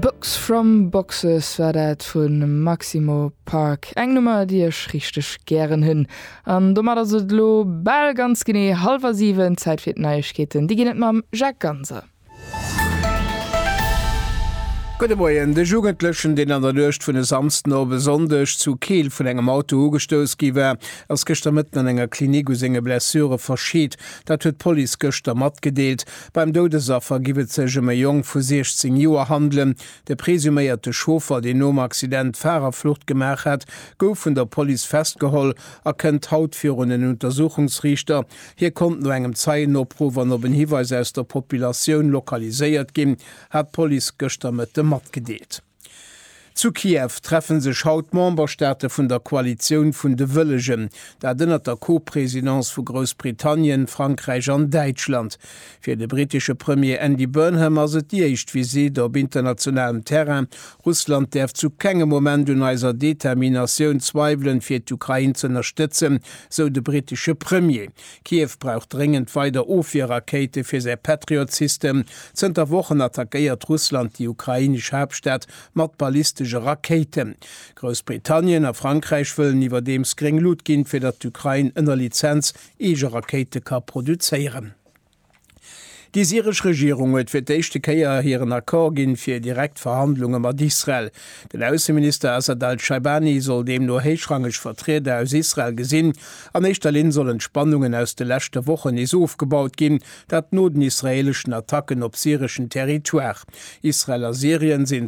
Books from Boxes war dat vun Maximo Park eng Nummer Dir richtig gern hin. An do mat se lo ball ganz gené 6:30 Zeit fir Neichketen. Die ginnet mam Jack Ganser. Gute Morgen, de Jugendlöschen, den an der Lürcht vun de Samsten no besonders zu Kiel vun engem Auto ugestoos giwer, ass gëchter mitten an enger Klinik u senge Blessure verschiet. Dat huet Police gëchter mat gedeelt. Beim Dodesaffer giwet sech méi Jong vu 16 Joer handeln. De presuméierte Schofer, den nom Accident Fahrerflucht gemach hat, gouf vun der Police festgeholl, erkennt haut fir den Untersuchungsrichter. Hier kommt no engem Zeienoprover op en Hiweis aus der Populationun lokaliséiert gin, hat Police gëchter mit dem mat gedeelt. Zu Kiew treffen sech haut Memberstäte vun der Koalition vun de Wëllegen, der dënnert der Co-Präsidentz vu Großbritannien, Frankreich an Deutschland. Fir de britische Premier Andy Burnham as et Diicht visit op internationalem Terrain. Russland derf zu kegem Moment un eiser Determinationun zweifelen fir d'Ukraine zu unterstützen, so de britische Premier. Kiew braucht dringend weiter Ofir-Rakete fir se Patriot-System. Zter Wochen attackiert Russland die ukrainisch Hauptstadt mat ballistische Raketen. Großbritannien a Frankreich wëllen iwwer dem Skringlut ginn fir dat d'Ukraine ënner Lizenz ege Rakete ka produzéieren. Die syrische Regierung huet fir d'échte Keier hireieren Akkor ginn fir Direktverhandlungen mat Israel. Den Außenminister Assad al-Shaibani soll dem nur héichrangig Vertreter aus Israel gesinn. An Echterlin sollen Spannungen aus de letzte Wochen is aufgebaut ginn, dat no den israelischen Attacken op syrischen Territoire. Israel a Syrien sind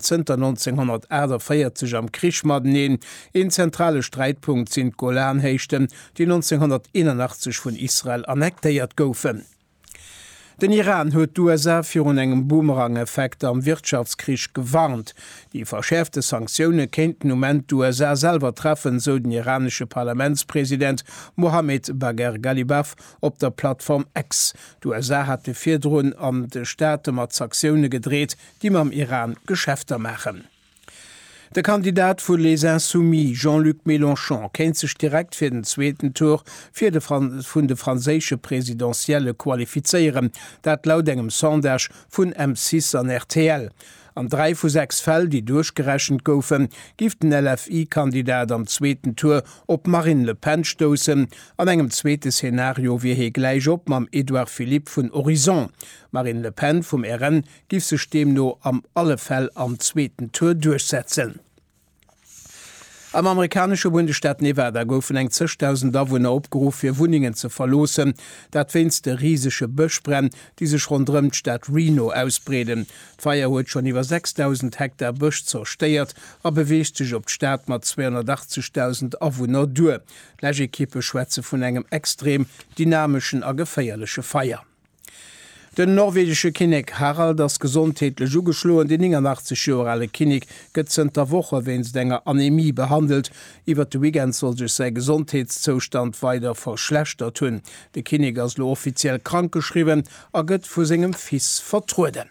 1948 am Krischmadneen. In zentrale Streitpunkt sind Golanhechten, die 1981 von Israel annekteiert goufen. Den Iran huet d'USA fir un engem Boomerang-Effekt am Wirtschaftskrieg gewarnt. Die verschärfte Sanktionen kennten moment d'USA selber treffen, so den iranische Parlamentspräsident Mohammed Bagher Ghalibaf op der Plattform X. D'USA hat de Vierdroen an de Staate mat Sanktionen gedreht, die ma am Iran Geschäfter machen. Der Kandidat vu Les Insoumis, Jean-Luc Mélenchon, kennt sich direkt fir den zweiten Tour fir vun de franzésche Präsidentielle qualifizieren, dat laut engem Sondage vun M6 an RTL. An 3 vu 6 Fäll, die durchgerechnet goufen, gift den LFI-Kandidat am zweiten Tour op Marine Le Pen stossen, an engem zweite Szenario wie he gleich op mam Edouard Philippe vun Horizon. Marine Le Pen vum RN gif sech dem no am alle Fäll am zweiten Tour durchsetzen. Am amerikanische Bundesstaat Nevada goufen eng 10.000 Awohner opgeruf fir Wuningen ze verlosen, dat winst de riesesche Bëschbrenn, die sech rondrem Stadt Reno ausbreden. D'Feier huet schon iwwer 6.000 Hektar Bësch zersteiert, a beweegt sich op d'Staat mat 280.000 Awohner duer. L'Ekippe schwätze vun engem extrem dynamischen a geféierliche Feier. Den norwegische Kinig Harald das gesundtätle Jugeschloen den 89-jährige Kinig gëtzenter Woche wenns denger Anämie behandelt. Iwer de Weekend soll sech sei Gesundheitszustand weiter verschlechtert hunn. De Kinig as lo offiziell krankgeschrieben, a gëtt vu segem Fis vertruden.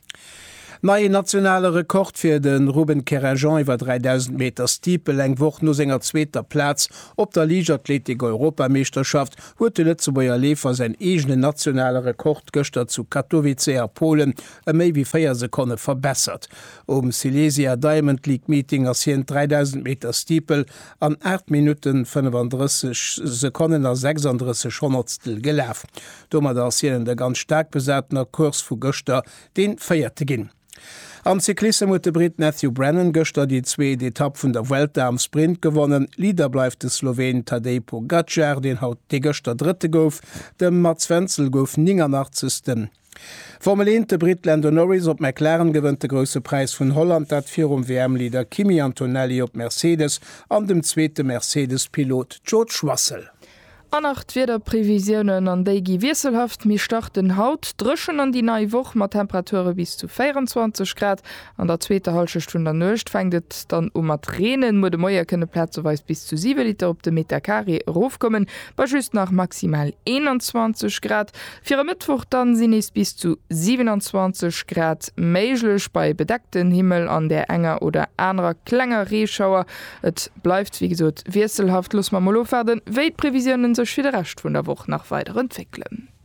Neue nationale Rekord fir den Ruben Kerajan iwwer 3000 Meter Stiepel eng woch no senger zweter Platz op der Leichtathletik-Europameisterschaft huet de Lützeburger Lefer sein egene nationale Rekord gëster zu Katowice a Polen méi wie 4 Sekunden verbessert. Silesia Diamond League Meeting ass hien 3000 Meter Stiepel an 8 Minuten 35 Sekunden a 36 Hundertstel gelaf. Dommer ass hien der ganz stark besätener Kurs vu Gëster den feierte ginn. Am Cyklisse huet de Brit Matthew Brennan gëster die 2 Etapp vun der Welt am Sprint gewonnen. Lieder bleif de Slowen Tadej Pogačar, den haut de Gëster dritte gouf, dem Mats Wenzel gouf 89. Formel 1 de Brit Lando Norris op McLaren gewënnt de grosse Preis vun Holland, dat fir WM-Lieder Kimi Antonelli op Mercedes an dem zweete Mercedes-Pilot George Russell. Annacht wieder Prävisionen an déi wieselhaft mi starten haut, drschen an die neii Woch mat Temperature bis zu 24 Grad, an der zweite halbe Stunde nøcht fängt dann mat Tränen, mo de Moier kënne Plätzeweis bis zu 7 Liter op de Metakari raufkommen, bei just nach maximal 21 Grad. Für Mittwoch dann sinn es bis zu 27 Grad méiglech bei bedeckten Himmel an der enger oder anderer klenger Reeschauer. Et bleibt wie gesot wieselhaft los ma Molofaden, Weltprävisionen sech wieder recht vun der Woche nach weiter entwickeln.